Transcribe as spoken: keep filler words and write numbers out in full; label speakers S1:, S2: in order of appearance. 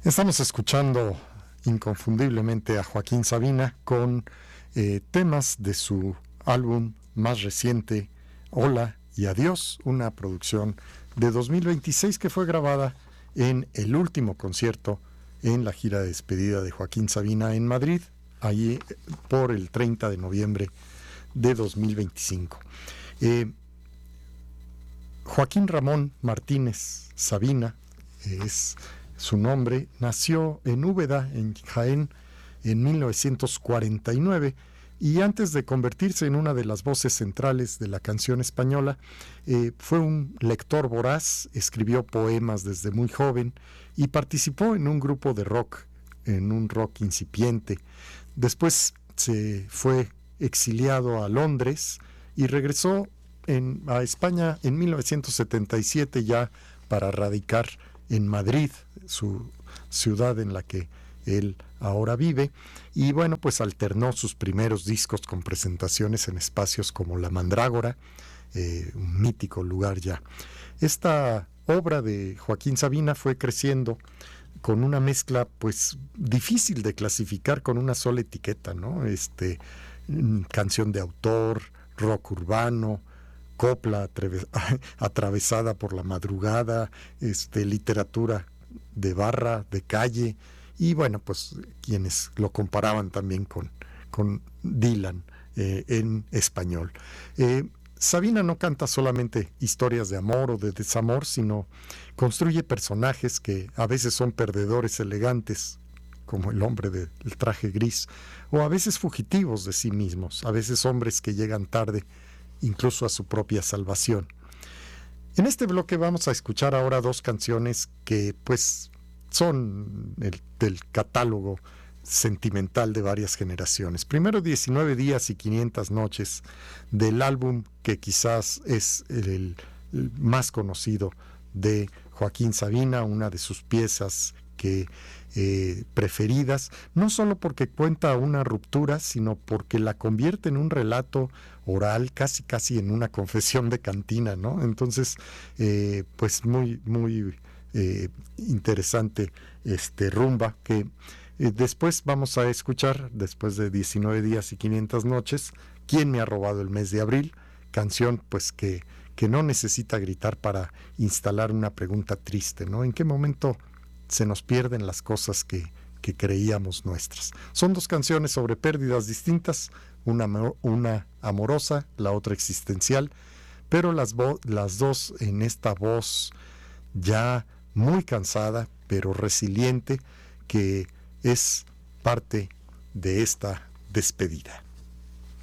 S1: Estamos escuchando inconfundiblemente a Joaquín Sabina con eh, temas de su álbum más reciente, Hola y Adiós, una producción de dos mil veintiséis que fue grabada en el último concierto en la gira de despedida de Joaquín Sabina en Madrid, allí por el treinta de noviembre de dos mil veinticinco. Eh, Joaquín Ramón Martínez Sabina es su nombre, nació en Úbeda, en Jaén, en mil novecientos cuarenta y nueve, y antes de convertirse en una de las voces centrales de la canción española, eh, fue un lector voraz, escribió poemas desde muy joven y participó en un grupo de rock, en un rock incipiente. Después se fue exiliado a Londres y regresó en, a España en mil novecientos setenta y siete ya para radicar en Madrid, su ciudad en la que él ahora vive, y bueno, pues alternó sus primeros discos con presentaciones en espacios como La Mandrágora, eh, un mítico lugar ya. Esta obra de Joaquín Sabina fue creciendo con una mezcla pues difícil de clasificar con una sola etiqueta, ¿no? Este, canción de autor, rock urbano, copla atravesada por la madrugada, este, literatura de barra, de calle, y bueno, pues quienes lo comparaban también con, con Dylan eh, en español. Eh, Sabina no canta solamente historias de amor o de desamor, sino construye personajes que a veces son perdedores elegantes, como el hombre del traje gris, o a veces fugitivos de sí mismos, a veces hombres que llegan tarde incluso a su propia salvación. En este bloque vamos a escuchar ahora dos canciones que pues son el, del catálogo sentimental de varias generaciones. Primero, diecinueve días y quinientas noches, del álbum que quizás es el, el más conocido de Joaquín Sabina, una de sus piezas que eh, preferidas, no solo porque cuenta una ruptura, sino porque la convierte en un relato oral, casi casi en una confesión de cantina, ¿no? Entonces, eh, pues muy, muy eh, interesante este rumba que eh, después vamos a escuchar, después de diecinueve días y quinientas noches, ¿Quién me ha robado el mes de abril? Canción pues que, que no necesita gritar para instalar una pregunta triste, ¿no? ¿En qué momento se nos pierden las cosas que, que creíamos nuestras? Son dos canciones sobre pérdidas distintas, una, una amorosa, la otra existencial, pero las, vo- las dos en esta voz ya muy cansada, pero resiliente, que es parte de esta despedida.